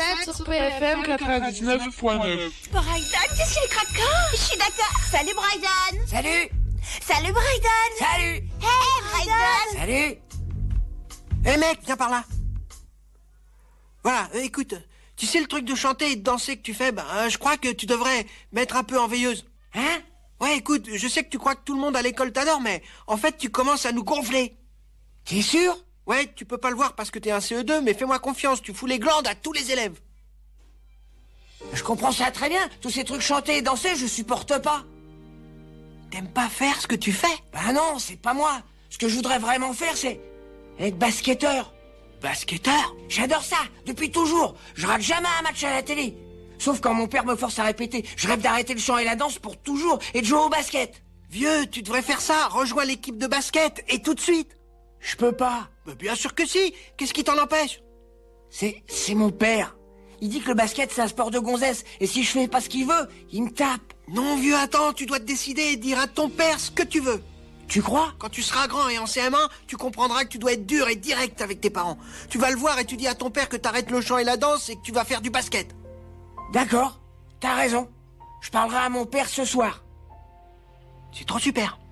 7 sur PFM 99.9. Brayden, qu'est-ce qu'il est craquant? Je suis d'accord. Salut Brayden. Salut. Salut Brayden. Salut. Hey Brayden. Salut. Hé mec, viens par là. Voilà, écoute, tu sais le truc de chanter et de danser que tu fais, je crois que tu devrais mettre un peu en veilleuse. Hein? Ouais, écoute, je sais que tu crois que tout le monde à l'école t'adore, mais en fait tu commences à nous gonfler. T'es sûr? Ouais, tu peux pas le voir parce que t'es un CE2, mais fais-moi confiance, tu fous les glandes à tous les élèves. Je comprends ça très bien. Tous ces trucs chanter et danser, je supporte pas. T'aimes pas faire ce que tu fais? Bah non, c'est pas moi. Ce que je voudrais vraiment faire, c'est être basketteur. Basketteur? J'adore ça, depuis toujours. Je rate jamais un match à la télé. Sauf quand mon père me force à répéter. Je rêve d'arrêter le chant et la danse pour toujours et de jouer au basket. Vieux, tu devrais faire ça, rejoins l'équipe de basket, et tout de suite. Je peux pas. Bah, bien sûr que si, qu'est-ce qui t'en empêche? C'est mon père. Il dit que le basket, c'est un sport de gonzesse. Et si je fais pas ce qu'il veut, il me tape. Non vieux, attends, tu dois te décider et dire à ton père ce que tu veux. Tu crois? Quand tu seras grand et en CM1, tu comprendras que tu dois être dur et direct avec tes parents. Tu vas le voir et tu dis à ton père que t'arrêtes le chant et la danse et que tu vas faire du basket. D'accord, t'as raison. Je parlerai à mon père ce soir. C'est trop super.